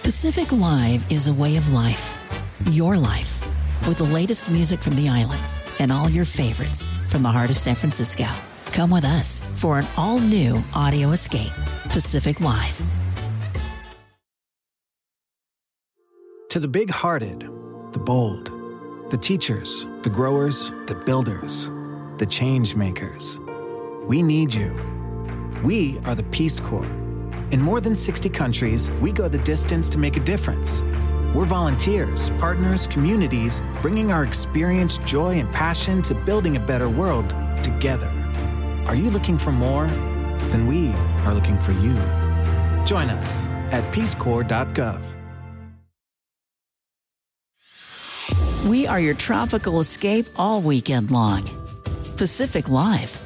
Pacific Live is a way of life. Your life. With the latest music from the islands and all your favorites from the heart of San Francisco. Come with us for an all-new audio escape. Pacific Live. To the big-hearted, the bold, the teachers, the growers, the builders, the change makers. We need you. We are the Peace Corps. In more than 60 countries, we go the distance to make a difference. We're volunteers, partners, communities, bringing our experience, joy, and passion to building a better world together. Are you looking for more? Then we are looking for you. Join us at peacecorps.gov. We are your tropical escape all weekend long. Pacific Live.